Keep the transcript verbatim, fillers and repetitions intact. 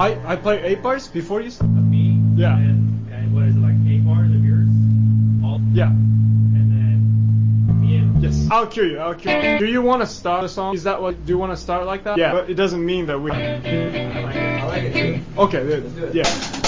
I I play eight bars before you. Of me. Yeah. And, and what is it, like eight bars of yours? All. Yeah. And then me and. Yes. I'll cue you. I'll cue you. Do you want to start the song? Is that what? Do you want to start like that? Yeah. But it doesn't mean that we. I like it. I like it too. Okay. Let's do it. Yeah.